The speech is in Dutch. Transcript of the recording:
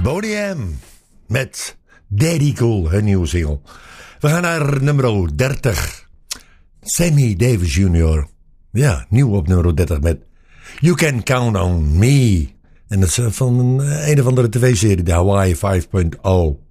Boney M. Met Daddy Cool, hun nieuwe single. We gaan naar nummer 30. Sammy Davis Jr. Ja, nieuw op nummer 30 met You Can Count On Me. En dat is van een of andere tv-serie, de Hawaii 5.0.